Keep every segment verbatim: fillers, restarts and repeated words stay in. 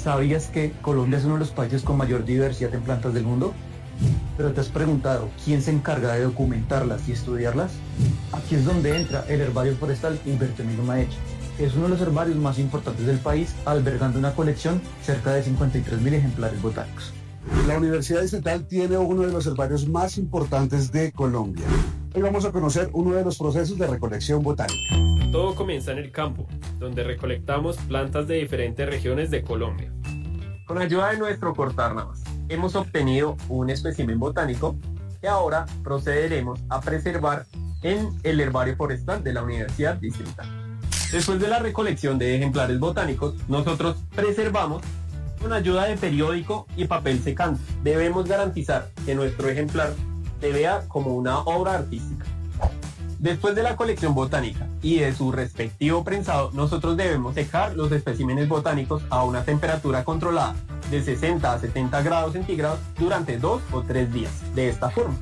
¿Sabías que Colombia es uno de los países con mayor diversidad en plantas del mundo? Pero ¿te has preguntado quién se encarga de documentarlas y estudiarlas? Aquí es donde entra el Herbario Forestal Hilberto Emilio Maeche, que es uno de los herbarios más importantes del país, albergando una colección cerca de cincuenta y tres mil ejemplares botánicos. La Universidad Distrital tiene uno de los herbarios más importantes de Colombia. Hoy vamos a conocer uno de los procesos de recolección botánica. Todo comienza en el campo, donde recolectamos plantas de diferentes regiones de Colombia. Con ayuda de nuestro cortarnavas, hemos obtenido un espécimen botánico que ahora procederemos a preservar en el Herbario Forestal de la Universidad Distrital. Después de la recolección de ejemplares botánicos, nosotros preservamos con ayuda de periódico y papel secante. Debemos garantizar que nuestro ejemplar se vea como una obra artística. Después de la colección botánica y de su respectivo prensado, nosotros debemos secar los especímenes botánicos a una temperatura controlada de sesenta a setenta grados centígrados durante dos o tres días, de esta forma.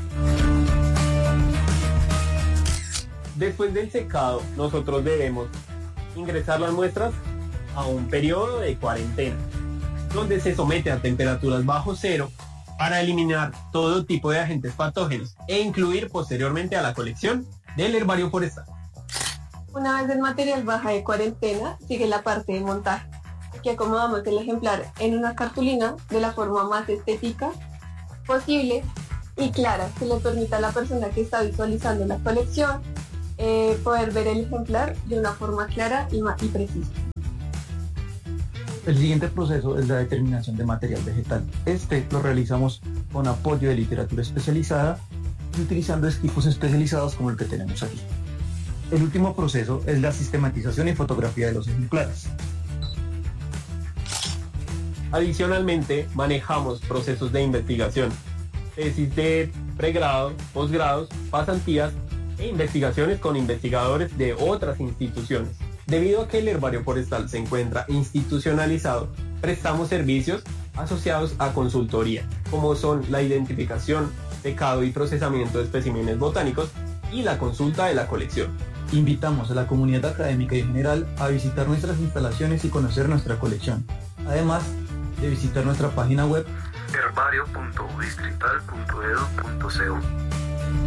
Después del secado, nosotros debemos ingresar las muestras a un periodo de cuarentena, donde se somete a temperaturas bajo cero para eliminar todo tipo de agentes patógenos e incluir posteriormente a la colección del herbario forestal. Una vez el material baja de cuarentena, sigue la parte de montaje. Aquí acomodamos el ejemplar en una cartulina de la forma más estética posible y clara, que le permita a la persona que está visualizando la colección eh, poder ver el ejemplar de una forma clara y, y precisa. El siguiente proceso es la determinación de material vegetal. Este lo realizamos con apoyo de literatura especializada y utilizando equipos especializados como el que tenemos aquí. El último proceso es la sistematización y fotografía de los ejemplares. Adicionalmente, manejamos procesos de investigación, tesis de pregrado, posgrados, pasantías e investigaciones con investigadores de otras instituciones. Debido a que el herbario forestal se encuentra institucionalizado, prestamos servicios asociados a consultoría, como son la identificación, secado y procesamiento de especímenes botánicos y la consulta de la colección. Invitamos a la comunidad académica y general a visitar nuestras instalaciones y conocer nuestra colección, además de visitar nuestra página web herbario punto distrital punto edu punto co.